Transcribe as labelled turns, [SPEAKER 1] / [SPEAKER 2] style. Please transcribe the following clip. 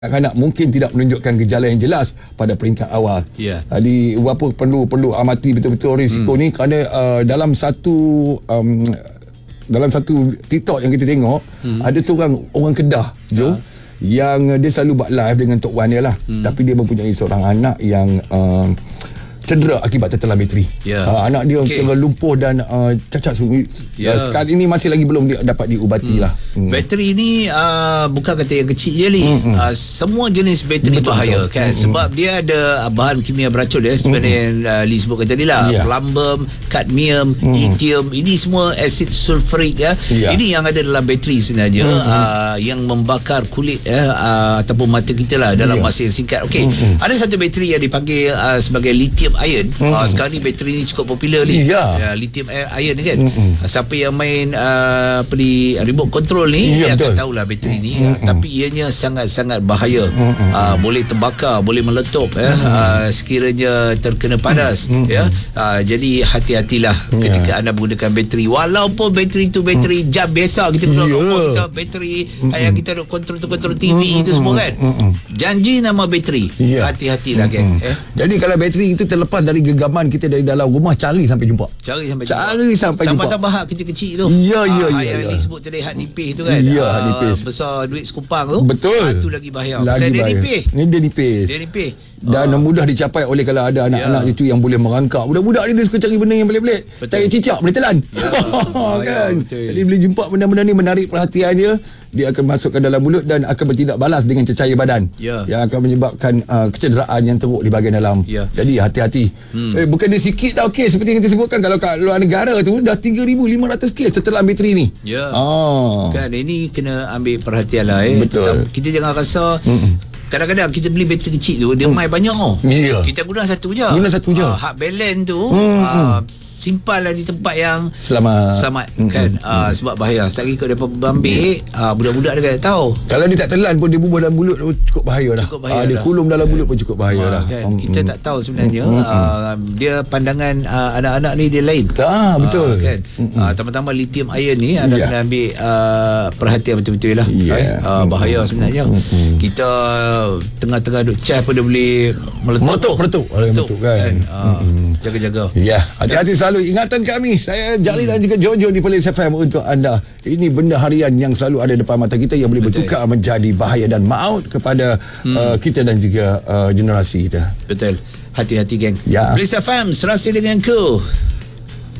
[SPEAKER 1] Kanak-kanak mungkin tidak menunjukkan gejala yang jelas pada peringkat awal. Jadi apa perlu amati betul-betul risiko ni, kerana dalam satu TikTok yang kita tengok, ada seorang orang Kedah yang dia selalu buat live dengan Tok Wan dia lah. Tapi dia mempunyai seorang anak yang cedera akibat tertelan bateri. Anak dia kira lumpuh dan cacat semua. Sekali ini masih lagi belum dapat diubati lah.
[SPEAKER 2] Bateri ni bukan kata yang kecil je ni. Semua jenis bateri bahaya kan. Sebab dia ada bahan kimia beracun seperti yang Lee sebutkan tadi lah. Plumbum, kadmium, lithium, ini semua asid sulfurik Ini yang ada dalam bateri sebenarnya, yang membakar kulit ataupun mata kita lah dalam masa yang singkat. Ada satu bateri yang dipanggil sebagai lithium ion. Sekarang ni bateri ni cukup popular ni. Lithium ion ni kan. Siapa yang main remote control ni dia akan tahulah bateri ni. Tapi ianya sangat-sangat bahaya. Boleh terbakar, boleh meletup sekiranya terkena panas. Jadi hati-hatilah ketika anda menggunakan bateri. Walaupun bateri tu bateri jam biasa, kita kalau kita bateri yang kita nak kontrol TV itu semua kan. Janji nama bateri. Hati-hatilah geng.
[SPEAKER 1] Jadi kalau bateri itu terlepas dari genggaman kita dari dalam rumah, cari sampai jumpa. Cari sampai jumpa.
[SPEAKER 2] Tambah hak kecil-kecil tu. Yang disebut tadi hak nipis tu kan.
[SPEAKER 1] Hak nipis.
[SPEAKER 2] Besar duit sekupang tu.
[SPEAKER 1] Betul.
[SPEAKER 2] Itu lagi bahaya. Dia nipis.
[SPEAKER 1] Dia nipis. Dan mudah dicapai oleh kalau ada anak-anak itu yang boleh merangkak. Budak-budak ni dia suka cari benda yang pelik-pelik. Tarik cicak boleh telan. Kan. Jadi bila jumpa benda-benda ni menarik perhatian dia akan masuk ke dalam mulut dan akan bertindak balas dengan cecair badan. Yang akan menyebabkan kecederaan yang teruk di bahagian dalam. Jadi hati-hati. Bukan dia sikit tau kes seperti yang kita sebutkan. Kalau kat luar negara tu dah 3,500 kes tertelan bateri ni.
[SPEAKER 2] Kan ini kena ambil perhatian lah.
[SPEAKER 1] Betul.
[SPEAKER 2] Kita jangan rasa kadang-kadang kita beli bateri kecil tu dia main banyak kita guna satu je. Hak balance tu simpan lah di tempat yang selamat kan. Sebab bahaya. Sekali kau dapat ambil budak-budak dia tak tahu.
[SPEAKER 1] Kalau dia tak telan pun dia bubuh dalam mulut cukup bahaya dah. Dia kulum dalam mulut pun cukup bahaya dah
[SPEAKER 2] kan. Kita tak tahu sebenarnya dia pandangan anak-anak ni dia lain.
[SPEAKER 1] Betul
[SPEAKER 2] kan. Tambah-tambah lithium ion ni anda kena ambil perhatian betul-betul lah. Bahaya sebenarnya. Kita tengah-tengah duk charge pun dia boleh meletup kan. Jaga-jaga.
[SPEAKER 1] Hati-hati selalu. Ingatan kami, saya Jali dan juga Jojo di Police FM untuk anda. Ini benda harian yang selalu ada depan mata kita yang boleh bertukar menjadi bahaya dan maut kepada kita dan juga generasi kita.
[SPEAKER 2] Betul. Hati-hati geng. Police FM serasi dengan ku.